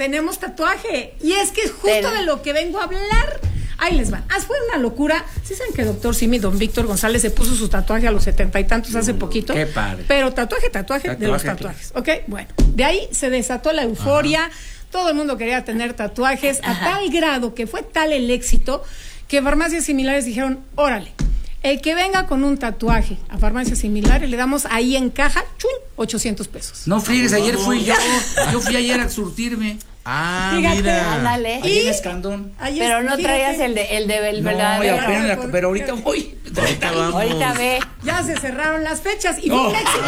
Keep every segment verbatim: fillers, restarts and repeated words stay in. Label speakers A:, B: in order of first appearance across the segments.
A: tenemos tatuaje. Y es que es justo Ten. de lo que vengo a hablar. Ahí les va. Ah, fue una locura. ¿Sí saben que doctor Simi, don Víctor González, se puso su tatuaje a los setenta y tantos hace poquito?
B: Qué padre.
A: Pero tatuaje, tatuaje, tatuaje de los tatuajes. ¿Ok? Bueno, de ahí se desató la euforia. Ajá. Todo el mundo quería tener tatuajes. Ajá. A tal grado que fue tal el éxito que farmacias similares dijeron, órale, el que venga con un tatuaje a farmacias similares le damos ahí en caja, chun, ochocientos pesos.
B: No friegues, ayer fui yo. Yo fui ayer a surtirme. Ah, fíjate, mira.
C: Ándale.
B: Ahí en Escandón.
C: Pero no fíjate. traías el de el de el
B: no,
C: verdadero.
B: Apenas, pero, pero ahorita voy.
D: Ahorita vamos.
C: Ahorita ve.
A: Ya se cerraron las fechas y
D: no.
A: fue un éxito.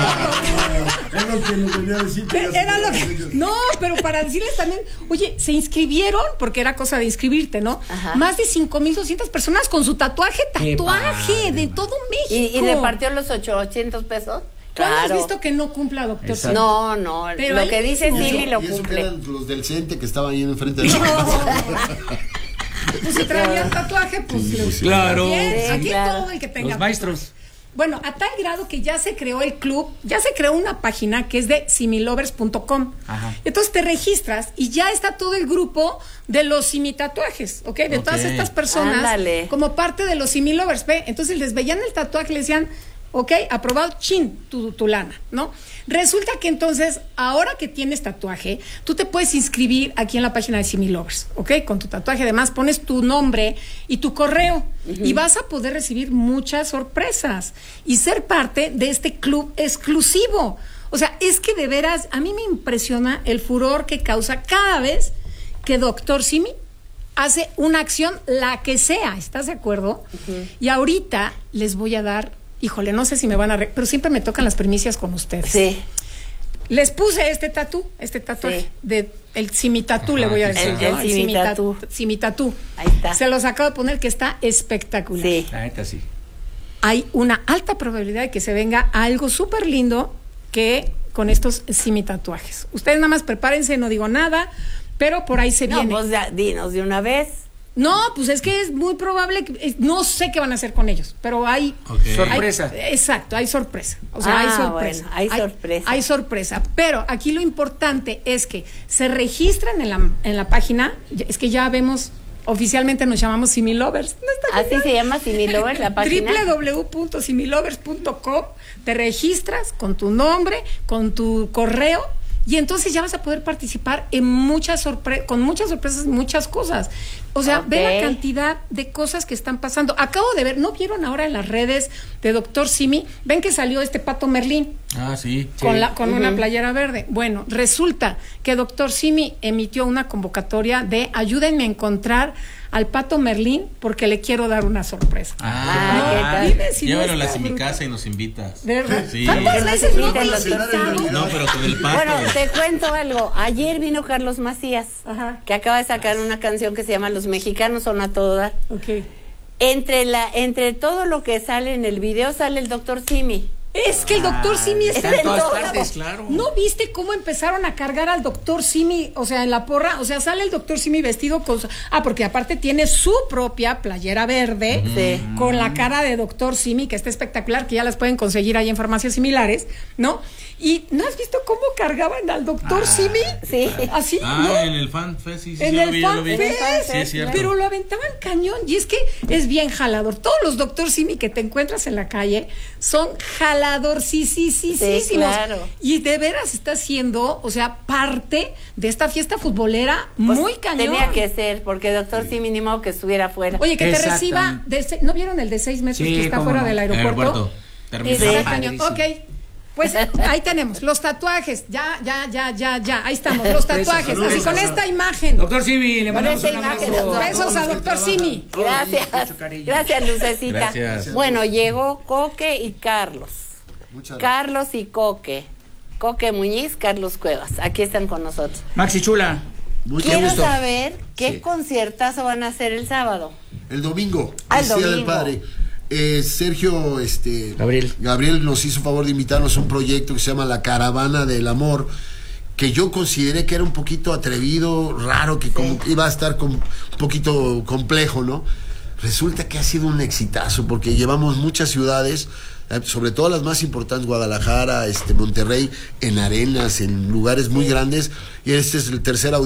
E: Era lo que nos venía a decir.
A: Era lo que, no, pero para decirles también, oye, se inscribieron, porque era cosa de inscribirte, ¿no? Ajá. Más de cinco mil doscientas personas con su tatuaje, tatuaje padre, de todo México.
C: ¿Y, y repartió los ochocientos pesos?
A: ¿Cuándo
C: claro.
A: has visto que no cumpla, doctor?
C: Exacto. No, no, pero lo que dice Simi lo
E: y eso
C: cumple.
E: Que eran los del CENTE que estaban ahí enfrente de
A: no. Pues si traían tatuaje, pues
E: sí,
A: le,
E: sí,
B: claro.
A: Bien, aquí
C: claro.
A: todo el que tenga.
B: Los maestros.
A: Bueno, a tal grado que ya se creó el club, ya se creó una página que es de similovers punto com. Entonces te registras y ya está todo el grupo de los simitatuajes, ¿ok? De okay. todas estas personas. Ándale. Como parte de los similovers, ¿ve? Entonces les veían el tatuaje y les decían, ok, aprobado, chin, tu, tu lana, ¿no? Resulta que entonces, ahora que tienes tatuaje, tú te puedes inscribir aquí en la página de Similovers, ¿ok? Con tu tatuaje, además pones tu nombre y tu correo, uh-huh. y vas a poder recibir muchas sorpresas y ser parte de este club exclusivo. O sea, es que de veras, a mí me impresiona el furor que causa cada vez que doctor Simi hace una acción, la que sea, ¿estás de acuerdo? Uh-huh. Y ahorita les voy a dar... Híjole, no sé si me van a... Re... Pero siempre me tocan las primicias con ustedes.
C: Sí.
A: Les puse este tatú, este tatuaje, sí. de el simitatú, le voy a decir.
C: El, el, el simitatú.
A: Simitatú.
C: Ahí está.
A: Se los acabo de poner que está espectacular.
C: Sí.
B: Ahí está, sí.
A: Hay una alta probabilidad de que se venga algo súper lindo que con estos simitatuajes. Ustedes nada más prepárense, no digo nada, pero por ahí se
C: no,
A: viene.
C: Pues ya, dinos de una vez.
A: No, pues es que es muy probable que, no sé qué van a hacer con ellos, pero hay
B: okay. sorpresa.
A: Hay, exacto, hay sorpresa. O sea,
C: ah,
A: hay sorpresa.
C: Bueno, hay, hay sorpresa.
A: Hay sorpresa, pero aquí lo importante es que se registren en la en la página, es que ya vemos oficialmente nos llamamos Similovers.
C: ¿No Así se llama Similovers la página.
A: doble u doble u doble u punto similovers punto com. Te registras con tu nombre, con tu correo. Y entonces ya vas a poder participar en muchas sorpresas, con muchas sorpresas, muchas cosas. O sea, okay. ve la cantidad de cosas que están pasando. Acabo de ver, ¿no vieron ahora en las redes de doctor Simi? Ven que salió este Pato Merlín.
B: Ah, sí.
A: Con,
B: sí.
A: La, con uh-huh. una playera verde. Bueno, resulta que doctor Simi emitió una convocatoria de ayúdenme a encontrar al Pato Merlín porque le quiero dar una sorpresa.
D: Ah,
A: no, dime si
D: llévanos
A: no
D: a mi casa y nos invitas.
A: ¿Verdad?
D: Sí.
A: ¿Cuántas veces no te invitado?
D: No, pero con el Pato.
C: Bueno, te cuento algo. Ayer vino Carlos Macías,
A: Ajá.
C: que acaba de sacar una canción que se llama Los Mexicanos Son a Todo Dar.
A: Okay.
C: Entre la, entre todo lo que sale en el video sale el doctor Simi.
A: Es que el doctor Simi está
B: en todas partes, claro.
A: ¿No viste cómo empezaron a cargar al doctor Simi? O sea, en la porra, o sea, sale el doctor Simi vestido con... Ah, porque aparte tiene su propia playera verde,
C: sí.
A: con la cara de doctor Simi, que está espectacular, que ya las pueden conseguir ahí en farmacias similares, ¿no? Y ¿no has visto cómo cargaban al doctor
C: ah,
A: Simi?
C: Sí.
A: Así,
D: ah,
A: ¿no?
D: en el fan fest, sí, sí.
A: En
D: sí,
A: el
D: lo vi,
A: fan
D: lo vi.
A: fest,
D: sí, es cierto.
A: Pero lo aventaban cañón, y es que es bien jalador. Todos los doctor Simi que te encuentras en la calle son jalador, sí, sí, sí, sí,
C: sí, claro.
A: Y de veras está siendo, o sea, parte de esta fiesta futbolera
C: pues
A: muy cañón.
C: Tenía que ser, porque doctor Simi ni modo que estuviera fuera.
A: Oye, que te reciba, de se, ¿no vieron el de seis metros
B: sí,
A: que está fuera
B: no.
A: del aeropuerto?
D: aeropuerto.
A: Está cañón. Ok. Pues ahí tenemos los tatuajes, ya, ya, ya, ya, ya, ahí estamos, los tatuajes, así con esta imagen.
B: Doctor Simi, le mandamos
C: esta
B: un
C: imagen,
B: abrazo.
C: doctor.
A: Besos a doctor Simi.
C: Gracias, gracias Lucecita.
D: Gracias.
C: Bueno, llegó Coque y Carlos.
E: Muchas
C: Carlos y Coque. Coque Muñiz, Carlos Cuevas, aquí están con nosotros.
B: Maxi Chula.
E: Mucho
C: Quiero
E: gusto.
C: saber qué
E: Sí.
C: conciertazo van a hacer el sábado.
E: El domingo,
C: Ah, el
E: el Día del
C: domingo.
E: Padre. Eh, Sergio este,
B: Gabriel.
E: Gabriel nos hizo favor de invitarnos a un proyecto que se llama La Caravana del Amor, que yo consideré que era un poquito atrevido, raro, que como iba a estar con, un poquito complejo, ¿no? Resulta que ha sido un exitazo, porque llevamos muchas ciudades, sobre todo las más importantes, Guadalajara, este, Monterrey, en arenas, en lugares muy grandes, y este es el tercer